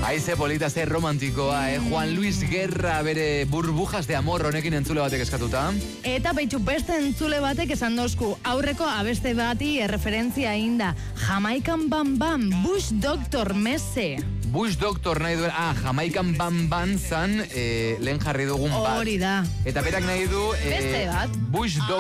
Aize polita, ze romantikoa, Juan Luis Guerra bere burbujas de amor honekin entzule batek eskatuta. Eta baitxu beste entzule batek esan dozku, aurreko abeste bati erreferentzia inda. Jamaikan Bam Bam, Bush Doctor Mese. Bush Doctor nahi duen, Jamaikan Bam Bam zan, lehen jarri dugun bat. Hori da. Eta berak nahi du, Beste bat. Bush Doctor